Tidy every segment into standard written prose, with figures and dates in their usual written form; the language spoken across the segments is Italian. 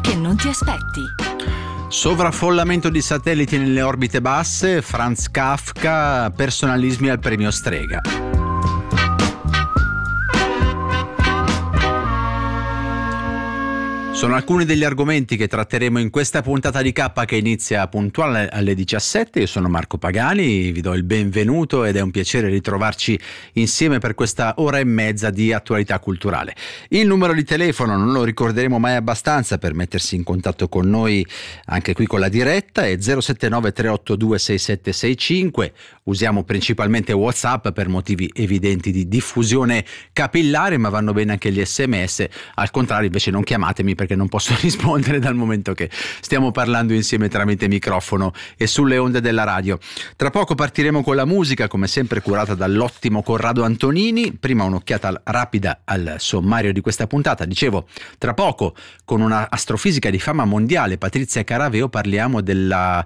che non ti aspetti. Sovraffollamento di satelliti nelle orbite basse, Franz Kafka, personalismi al premio Strega. Sono alcuni degli argomenti che tratteremo in questa puntata di K che inizia puntuale alle 17. Io sono Marco Pagani, vi do il benvenuto ed è un piacere ritrovarci insieme per questa ora e mezza di attualità culturale. Il numero di telefono non lo ricorderemo mai abbastanza per mettersi in contatto con noi anche qui con la diretta, è 079 382 6765. Usiamo principalmente WhatsApp per motivi evidenti di diffusione capillare, ma vanno bene anche gli SMS. Al contrario, invece non chiamatemi perché non posso rispondere dal momento che stiamo parlando insieme tramite microfono e sulle onde della radio. Tra poco partiremo con la musica, come sempre curata dall'ottimo Corrado Antonini. Prima un'occhiata rapida al sommario di questa puntata. Dicevo, tra poco con una astrofisica di fama mondiale, Patrizia Caraveo, parliamo del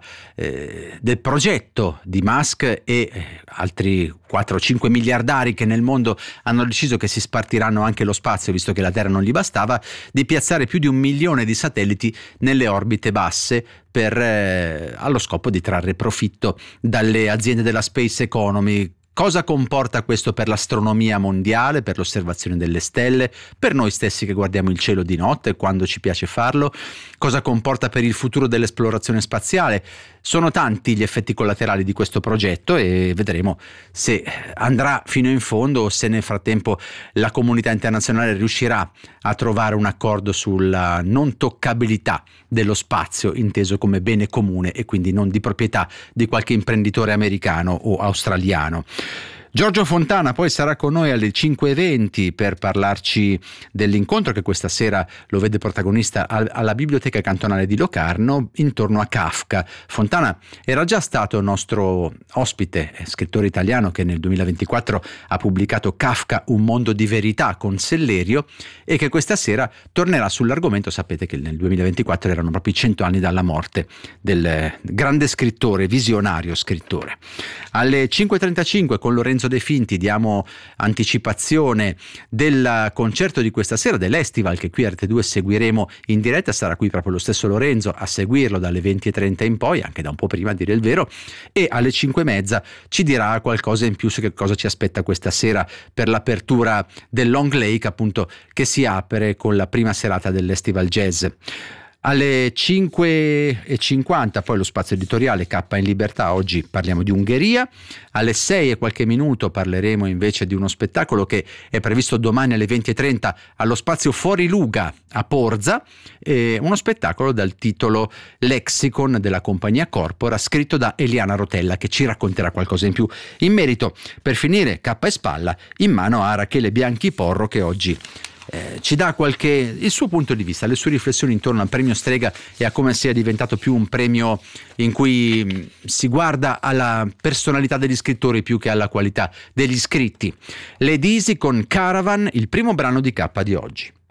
progetto di Musk e altri 4-5 miliardari che nel mondo hanno deciso che si spartiranno anche lo spazio, visto che la Terra non gli bastava, di piazzare più di 1 milione di satelliti nelle orbite basse allo scopo di trarre profitto dalle aziende della space economy. Cosa comporta questo per l'astronomia mondiale, per l'osservazione delle stelle, per noi stessi che guardiamo il cielo di notte quando ci piace farlo? Cosa comporta per il futuro dell'esplorazione spaziale? Sono tanti gli effetti collaterali di questo progetto e vedremo se andrà fino in fondo o se nel frattempo la comunità internazionale riuscirà a trovare un accordo sulla non toccabilità dello spazio, inteso come bene comune e quindi non di proprietà di qualche imprenditore americano o australiano. Giorgio Fontana poi sarà con noi alle 5:20 per parlarci dell'incontro che questa sera lo vede protagonista alla Biblioteca Cantonale di Locarno intorno a Kafka. Fontana era già stato nostro ospite, scrittore italiano che nel 2024 ha pubblicato Kafka, un mondo di verità con Sellerio, e che questa sera tornerà sull'argomento. Sapete che nel 2024 erano proprio i 100 anni dalla morte del grande scrittore, visionario scrittore. Alle 5:35 con Lorenzo De Finti diamo anticipazione del concerto di questa sera, dell'Estival, che qui a Rete 2 seguiremo in diretta. Sarà qui proprio lo stesso Lorenzo a seguirlo dalle 20:30 in poi, anche da un po' prima a dire il vero, e alle 5:30 ci dirà qualcosa in più su che cosa ci aspetta questa sera per l'apertura del Long Lake, appunto, che si apre con la prima serata dell'Estival Jazz. Alle 5:50 poi lo spazio editoriale K in Libertà, oggi parliamo di Ungheria. Alle 6 e qualche minuto parleremo invece di uno spettacolo che è previsto domani alle 20:30 allo spazio Fuori Luga a Porza, uno spettacolo dal titolo Lexicon della compagnia Corpora, scritto da Eliana Rotella, che ci racconterà qualcosa in più in merito. Per finire, K e Spalla in mano a Rachele Bianchi Porro, che oggi ci dà il suo punto di vista, le sue riflessioni intorno al premio Strega e a come sia diventato più un premio in cui si guarda alla personalità degli scrittori più che alla qualità degli scritti. Lady Easy con Caravan, il primo brano di K di oggi.